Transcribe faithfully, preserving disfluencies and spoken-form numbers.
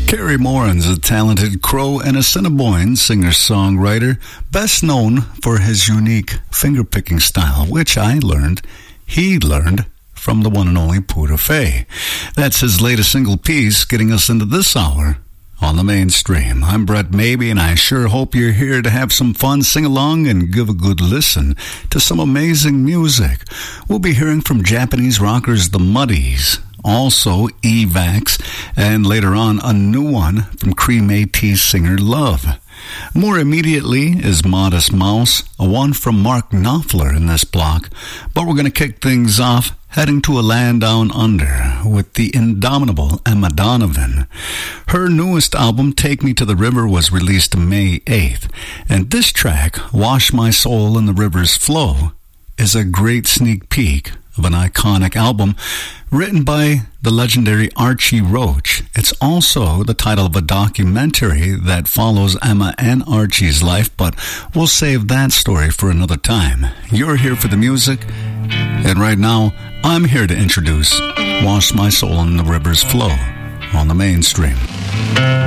Carrie Moran's a talented Crow and Assiniboine singer-songwriter, best known for his unique finger-picking style, which I learned he learned from the one and only Pooh Fay. That's his latest single piece, getting us into this hour on the mainstream. I'm Brett Maybe, and I sure hope you're here to have some fun, sing along, and give a good listen to some amazing music. We'll be hearing from Japanese rockers The Muddies, also Evax, and later on a new one from Cree Métis singer Love. More immediately is Modest Mouse, a one from Mark Knopfler in this block, but we're going to kick things off heading to a land down under with the indomitable Emma Donovan. Her newest album, Take Me to the River, was released May eighth, and this track, Wash My Soul in the River's Flow, is a great sneak peek of an iconic album written by the legendary Archie Roach. It's also the title of a documentary that follows Emma and Archie's life, but we'll save that story for another time. You're here for the music, and right now, I'm here to introduce Wash My Soul in the River's Flow on the mainstream.